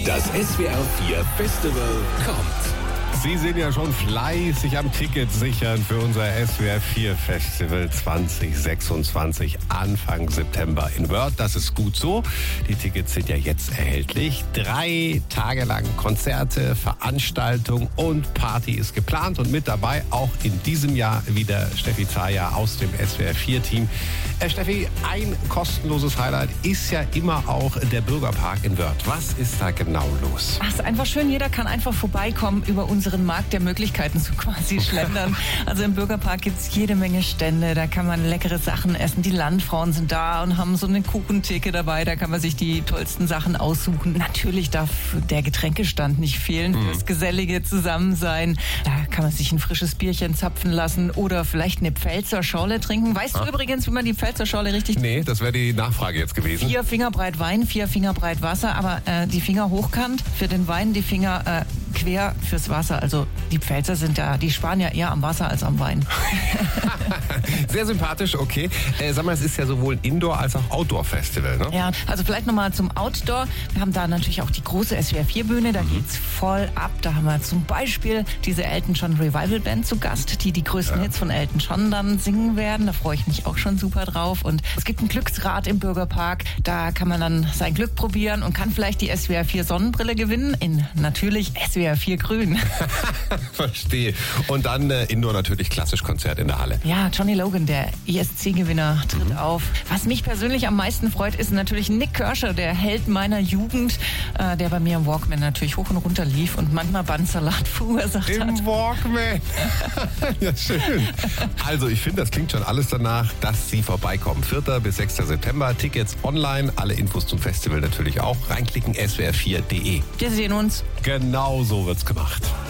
Das SWR 4 Festival kommt. Sie sind ja schon fleißig am Ticket sichern für unser SWR 4 Festival 2026 Anfang September in Wörth. Das ist gut so. Die Tickets sind ja jetzt erhältlich. 3 Tage lang Konzerte, Veranstaltung und Party ist geplant. Und mit dabei auch in diesem Jahr wieder Steffi Zaya aus dem SWR 4 Team. Steffi, ein kostenloses Highlight ist ja immer auch der Bürgerpark in Wörth. Was ist da genau los? Ach, ist einfach schön. Jeder kann einfach vorbeikommen über unseren Markt der Möglichkeiten so quasi schlendern. Also im Bürgerpark gibt es jede Menge Stände, da kann man leckere Sachen essen. Die Landfrauen sind da und haben so eine Kuchentheke dabei, da kann man sich die tollsten Sachen aussuchen. Natürlich darf der Getränkestand nicht fehlen, das gesellige Zusammensein. Da kann man sich ein frisches Bierchen zapfen lassen oder vielleicht eine Pfälzer Schorle trinken. Weißt du übrigens, wie man die Pfälzer Schorle richtig... Nee, das wäre die Nachfrage jetzt gewesen. 4 Finger breit Wein, 4 Finger breit Wasser, aber die Finger hochkant für den Wein, die Finger quer fürs Wasser. Also die Pfälzer sind da, die sparen ja eher am Wasser als am Wein. Sehr sympathisch, okay. Sag mal, es ist ja sowohl Indoor- als auch Outdoor-Festival, ne? Ja, also vielleicht nochmal zum Outdoor. Wir haben da natürlich auch die große SWR4-Bühne, da geht's voll ab. Da haben wir zum Beispiel diese Elton John Revival Band zu Gast, die größten Hits von Elton John dann singen werden. Da freue ich mich auch schon super drauf. Und es gibt ein Glücksrad im Bürgerpark. Da kann man dann sein Glück probieren und kann vielleicht die SWR4 Sonnenbrille gewinnen in natürlich SWR4 Grün. Verstehe. Und dann Indoor natürlich klassisch Konzert in der Halle. Ja, Johnny Logan, der ESC-Gewinner, tritt auf. Was mich persönlich am meisten freut, ist natürlich Nik Kershaw, der Held meiner Jugend, der bei mir im Walkman natürlich hoch und runter lief und manchmal Bandsalat verursacht hat. Im Walkman. Ja, schön. Also, ich finde, das klingt schon alles danach, dass Sie vorbeikommen. 4. bis 6. September, Tickets online, alle Infos zum Festival natürlich auch. Reinklicken swr4.de. Wir sehen uns. Genau so wird's gemacht.